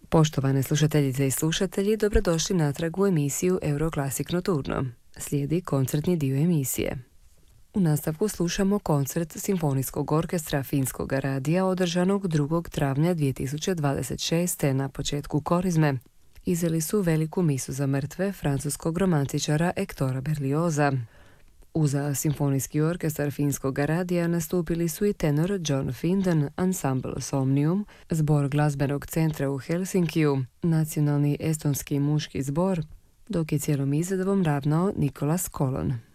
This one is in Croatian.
Poštovane slušateljice i slušatelji, dobrodošli natrag u emisiju Euroclassic Nocturno. Slijedi koncertni dio emisije. U nastavku slušamo koncert Simfonijskog orkestra Finskog radija održanog 2. travnja 2026. na početku korizme. Izveli su veliku misu za mrtve francuskog romantičara Hectora Berlioza. Uz Simfonijski orkestar Finskog radija nastupili su i tenor John Finden, ansambl Somnium, zbor glazbenog centra u Helsinkiju, nacionalni estonski muški zbor, dok je cijelom izvedbom ravnao Nikolas Kolon.